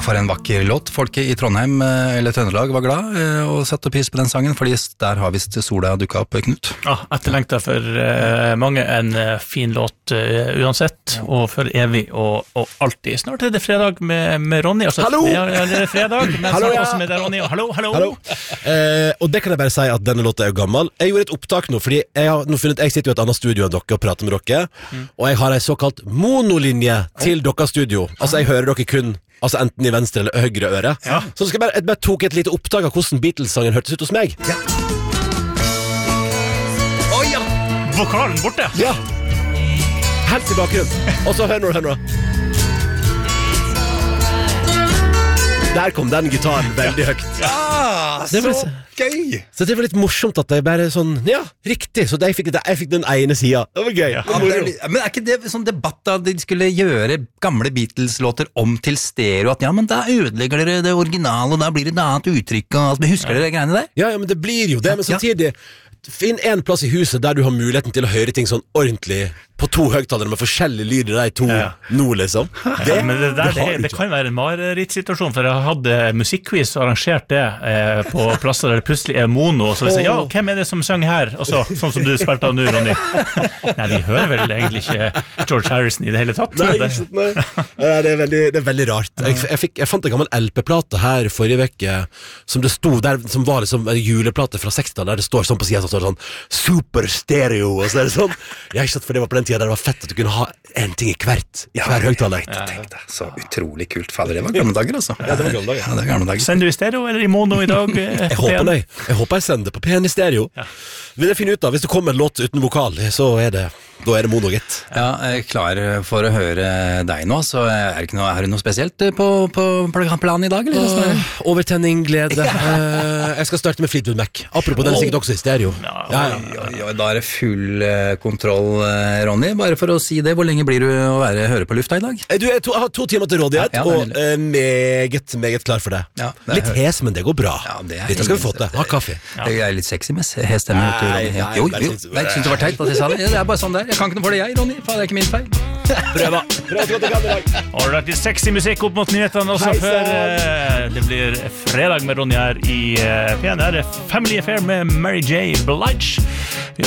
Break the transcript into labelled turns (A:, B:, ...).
A: for en vakker låt. Folk I Trondheim eller Trøndelag var glad og satte pris på den sangen, fordi der har visst sola dukket opp, Knut.
B: Ja, etterlengtet for mange en fin låt uansett, og for evig og alltid. Snart det fredag med Ronny. Altså,
C: hallo!
B: Ja, det fredag, men
C: hallo,
B: snart også med deg, Ronny. Hallo.
C: Og det kan jeg bare si at denne låta gammel. Jeg gjorde et opptak nå, fordi jeg sitter jo I et annet studio enn dere og prater med dere, og jeg har en såkalt monolinje til deres studio. Altså, jeg hører dere kun enten I venstre eller høyre øre. Ja. Så skal jeg bare tok et lite opptak av hvordan Beatles-sangen hørtes ut hos meg. Ja.
B: Ja. Vokalen borte.
C: Ja. Helt I bakgrunnen. Og så hør nå. Der kom den gitaren veldig høyt.
A: Ja, så gøy!
C: Så det var litt morsomt at det bare sånn, ja, riktig, så jeg fikk den ene siden. Det var gøy.
A: Ja, men ikke det sånn debatt da de skulle gjøre gamle Beatles-låter om til stereo, at ja, men da ødelegger dere det originale, og da blir det et annet uttrykk, og altså, husker dere greiene der?
C: Ja, men det blir jo det, men samtidig finn en plass I huset der du har muligheten til å høre ting sånn ordentlig på 2 høgtalere med forskjellige lyder de 2 nå, liksom.
B: Men det kan være en marerittsituasjon, for jeg hadde musikkquiz og arrangert det på plasser der det plutselig mono, og så vil jeg si, ja, hvem det som synger her? Og så, sånn som du spilte av nå, Ronny. Nei, vi hører vel egentlig ikke George Harrison I det hele tatt.
C: Nei. Det er veldig rart. Jeg fant en gammel LP-plate her forrige vecke, som det stod der, som var liksom en juleplate fra 60-tallet, der det står sånn på siden, så står det sånn super stereo, og så det sånn. Jeg har ikke sett for det var på den tiden der det var fett at du kunne ha en ting I hver høgtaler.
A: Tenk deg, så utrolig kult. Fader, det var gamle dager, altså.
C: Ja, det var gamle dager.
A: Ja, det var gamle dager.
B: Sender du I stereo eller I mono I dag?
C: Jeg håper jeg sender på pen I stereo. Ja. Vil jeg finne ut av, hvis det kommer en låt uten vokal, så da det mono, gitt.
A: Ja, jeg er klar for å høre deg nå, så er det du noe spesielt på planen I dag, eller?
C: Overtenning, glede. Jeg skal starte med Fleetwood Mac. Apropos den sikkert også I stereo.
A: Ja. Da det full kontroll, Ronny. Bare for å si det, hvor lenge blir du å høre på lufta I dag?
C: Jeg har 2 timer til rådighet, og meget klar for det. Ja, litt hes, men det går bra. Ja, dette skal vi få til. Ha kaffe.
A: Det er litt sexy med hes stemme. Jo, jeg synes det var teit at jeg sa det. Det er bare sånn der. Jeg kan ikke noe for det, Ronny. Faen, det er ikke min feil.
C: Prøv så godt jeg kan I dag.
B: Alright, det sexy musikk opp mot nyhetene også før det blir fredag med Ronny her I P1. Her Family Affair med Mary J. Blige.